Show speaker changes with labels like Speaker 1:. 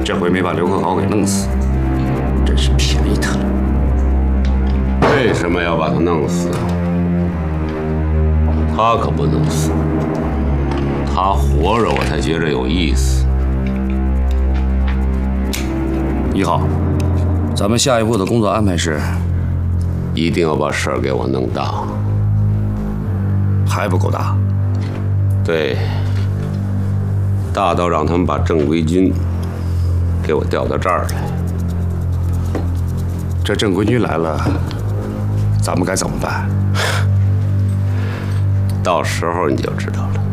Speaker 1: 这回没把刘克豪给弄死，真是便宜他了。
Speaker 2: 为什么要把他弄死？他可不能死，他活着我才觉着有意思。
Speaker 1: 1号，咱们下一步的工作安排是，
Speaker 2: 一定要把事儿给我弄大。
Speaker 1: 还不够大？
Speaker 2: 对，大到让他们把正规军给我调到这儿来。
Speaker 1: 这正规军来了，咱们该怎么办？
Speaker 2: 到时候你就知道了。